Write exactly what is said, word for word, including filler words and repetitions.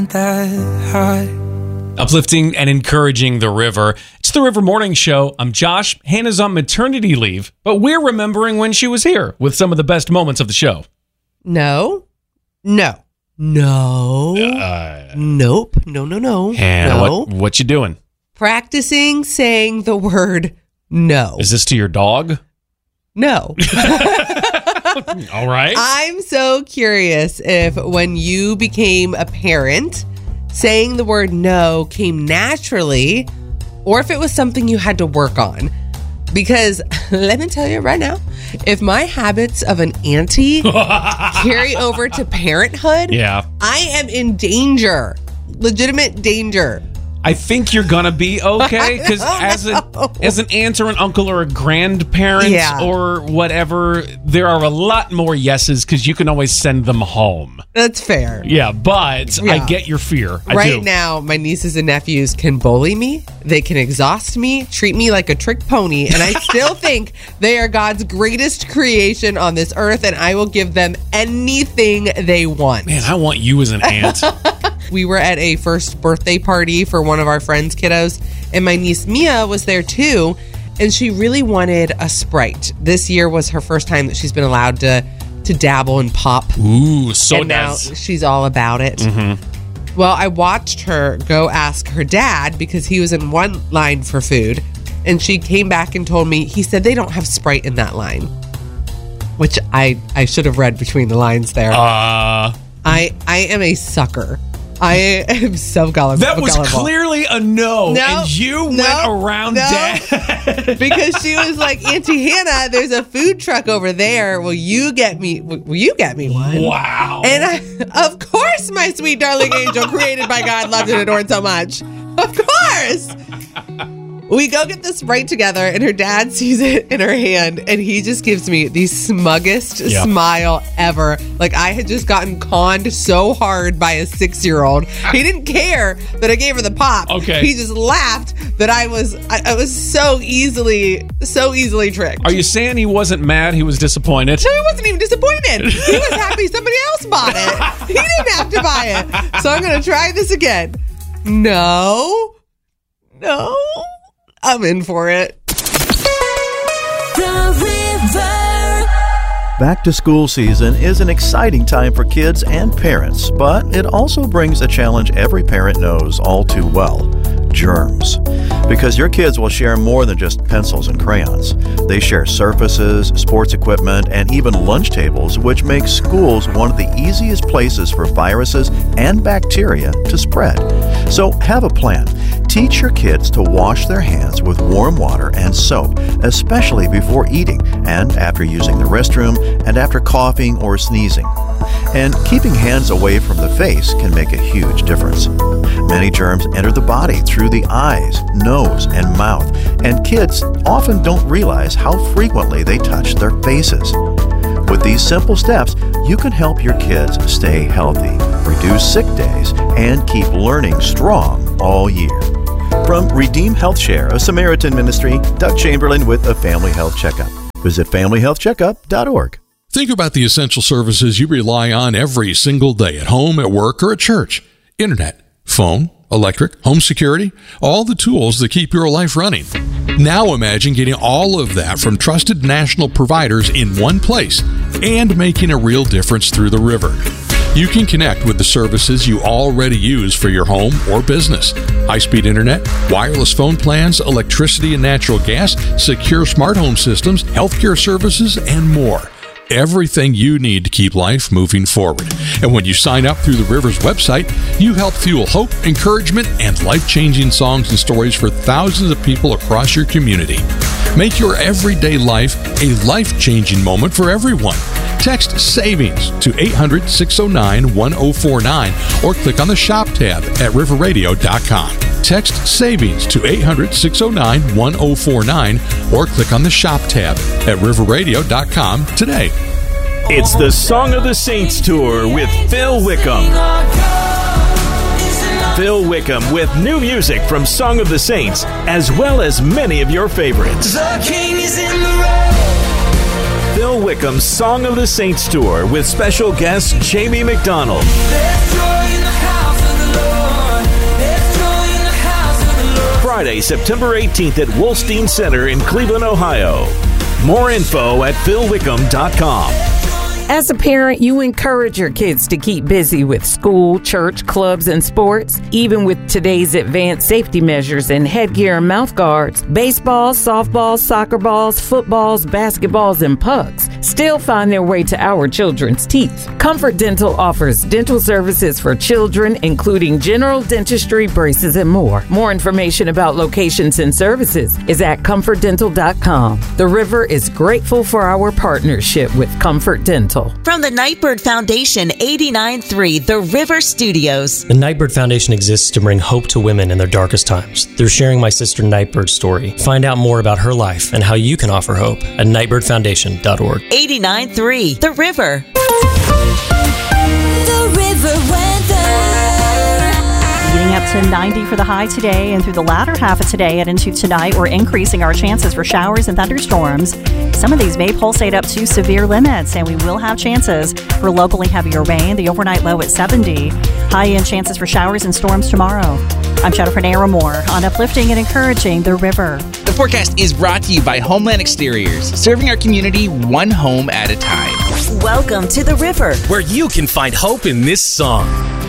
that high. Uplifting and encouraging the river. It's the River Morning Show. I'm Josh. Hannah's on maternity leave, but we're remembering when she was here with some of the best moments of the show. No. No. No. Uh, nope. No, no, no. Hannah, no. what, what you doing? Practicing saying the word no. Is this to your dog? No. All right. I'm so curious if when you became a parent, saying the word no came naturally or if it was something you had to work on. Because let me tell you right now, if my habits of an auntie carry over to parenthood, yeah, I am in danger, legitimate danger. I think you're gonna be okay because as an as an aunt or an uncle or a grandparent Yeah. or whatever, there are a lot more yeses because you can always send them home. That's fair. Yeah, but Yeah. I get your fear. I Right do. now, my nieces and nephews can bully me. They can exhaust me, treat me like a trick pony, and I still think they are God's greatest creation on this earth, and I will give them anything they want. Man, I want you as an aunt. We were at a first birthday party for one of our friends' kiddos, and my niece Mia was there too, and she really wanted a Sprite. This year was her first time that she's been allowed to to dabble and pop. Ooh, so and now nice. she's all about it. Mm-hmm. Well, I watched her go ask her dad because he was in one line for food, and she came back and told me, he said they don't have Sprite in that line, which I, I should have read between the lines there. Uh, I I am a sucker. I am so gullible. that was gullible. clearly a no, No, and you no, went around no. dad. Because she was like, Auntie Hannah, there's a food truck over there. Will you get me? Will you get me one? Wow. And I, of course, my sweet darling angel, created by God, loved and adored so much. Of course. We go get this Sprite together, and her dad sees it in her hand, and he just gives me the smuggest Yeah. smile ever. Like I had just gotten conned so hard by a six-year-old. He didn't care that I gave her the pop. Okay. He just laughed that I was I, I was so easily, so easily tricked. Are you saying he wasn't mad? He was disappointed. No, he wasn't even disappointed. He was happy somebody else bought it. He didn't have to buy it. So I'm going to try this again. No. No. I'm in for it. The River. Back to school season is an exciting time for kids and parents, but it also brings a challenge every parent knows all too well: germs. Because your kids will share more than just pencils and crayons. They share surfaces, sports equipment, and even lunch tables, which makes schools one of the easiest places for viruses and bacteria to spread. So have a plan. Teach your kids to wash their hands with warm water and soap, especially before eating and after using the restroom and after coughing or sneezing. And keeping hands away from the face can make a huge difference. Many germs enter the body through the eyes, nose, and mouth, and kids often don't realize how frequently they touch their faces. With these simple steps, you can help your kids stay healthy, reduce sick days, and keep learning strong all year. From Redeem Health Share, a Samaritan ministry, Doug Chamberlain with a Family Health Checkup. Visit family health checkup dot org. Think about the essential services you rely on every single day at home, at work, or at church. Internet, phone, electric, home security, all the tools that keep your life running. Now imagine getting all of that from trusted national providers in one place and making a real difference through the river. You can connect with the services you already use for your home or business. High-speed internet, wireless phone plans, electricity and natural gas, secure smart home systems, healthcare services, and more. Everything you need to keep life moving forward. And when you sign up through the River's website, you help fuel hope, encouragement, and life-changing songs and stories for thousands of people across your community. Make your everyday life a life-changing moment for everyone. Text SAVINGS to eight hundred, six oh nine, one oh four nine or click on the Shop tab at river radio dot com. Text SAVINGS to eight hundred, six oh nine, one oh four nine or click on the Shop tab at river radio dot com today. It's the Song of the Saints Tour with Phil Wickham. Phil Wickham with new music from Song of the Saints, as well as many of your favorites. The King is in the road. Phil Wickham's Song of the Saints Tour with special guest Jamie McDonald. There's joy in the house of the Friday, September eighteenth at Wolstein Center in Cleveland, Ohio. More info at phil wickham dot com. As a parent, you encourage your kids to keep busy with school, church, clubs, and sports. Even with today's advanced safety measures and headgear and mouth guards, baseballs, softballs, soccer balls, footballs, basketballs, and pucks still find their way to our children's teeth. Comfort Dental offers dental services for children, including general dentistry, braces, and more. More information about locations and services is at comfort dental dot com. The River is grateful for our partnership with Comfort Dental. From the Nightbird Foundation, eighty-nine point three The River Studios. The Nightbird Foundation exists to bring hope to women in their darkest times through sharing my sister Nightbird's story. Find out more about her life and how you can offer hope at nightbird foundation dot org. eighty-nine point three The River. The River weather. Getting up to ninety for the high today, and through the latter half of today and into tonight, we're increasing our chances for showers and thunderstorms. Some of these may pulsate up to severe limits, and we will have chances for locally heavier rain. The overnight low at seventy. High-end chances for showers and storms tomorrow. I'm Jennifer Naramore on Uplifting and Encouraging the River. The forecast is brought to you by Homeland Exteriors, serving our community one home at a time. Welcome to The River, where you can find hope in this song.